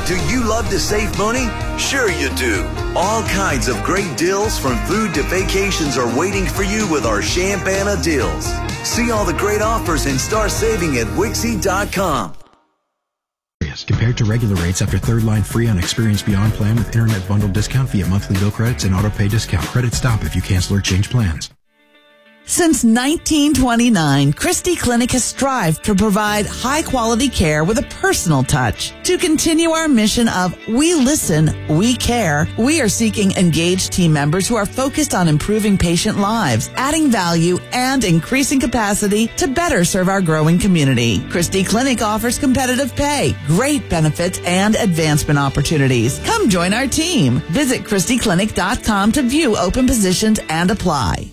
Do you love to save money? Sure you do. All kinds of great deals from food to vacations are waiting for you with our Champana deals. See all the great offers and start saving at Wixie.com. Compared to regular rates after third line free on Experience Beyond plan with internet bundle discount via monthly bill credits and auto pay discount. Credit stop if you cancel or change plans. Since 1929, Christie Clinic has strived to provide high-quality care with a personal touch. To continue our mission of we listen, we care, we are seeking engaged team members who are focused on improving patient lives, adding value, and increasing capacity to better serve our growing community. Christie Clinic offers competitive pay, great benefits, and advancement opportunities. Come join our team. Visit ChristieClinic.com to view open positions and apply.